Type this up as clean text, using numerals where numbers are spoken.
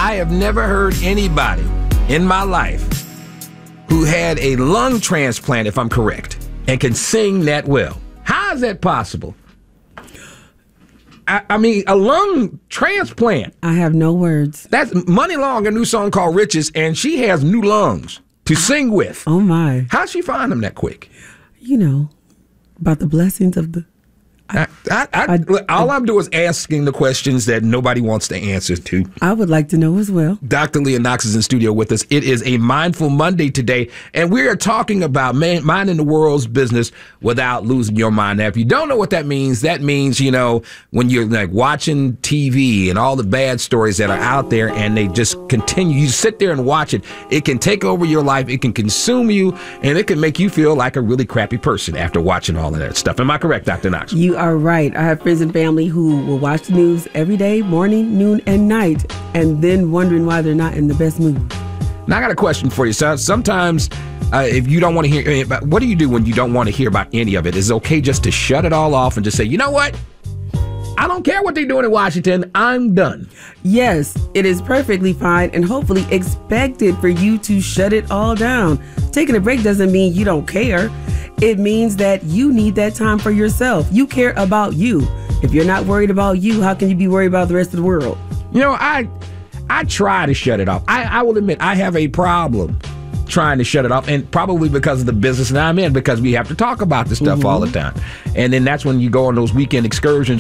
I have never heard anybody in my life who had a lung transplant, if I'm correct, and can sing that well. How is that possible? I mean, a lung transplant. I have no words. That's Money Long, a new song called Riches, and she has new lungs to sing with. Oh, my. How'd she find them that quick? You know, about the blessings of the... All I'm doing is asking the questions that nobody wants to answer to. I would like to know as well. Dr. Leah Knox is in studio with us. It is a Mindful Monday today, and we are talking about minding the world's business without losing your mind. Now, if you don't know what that means, you know, when you're like watching TV and all the bad stories that are out there and they just continue, you sit there and watch it, it can take over your life, it can consume you, and it can make you feel like a really crappy person after watching all of that stuff. Am I correct, Dr. Knox? You are right. I have friends and family who will watch the news every day, morning, noon, and night, and then wondering why they're not in the best mood. Now, I got a question for you. So sometimes if you don't want to hear, what do you do when you don't want to hear about any of it? Is it okay just to shut it all off and just say, you know what? I don't care what they're doing in Washington. I'm done. Yes, it is perfectly fine and hopefully expected for you to shut it all down. Taking a break doesn't mean you don't care. It means that you need that time for yourself. You care about you. If you're not worried about you, how can you be worried about the rest of the world? You know, I try to shut it off. I will admit I have a problem trying to shut it off, and probably because of the business that I'm in, because we have to talk about this stuff all the time. And then that's when you go on those weekend excursions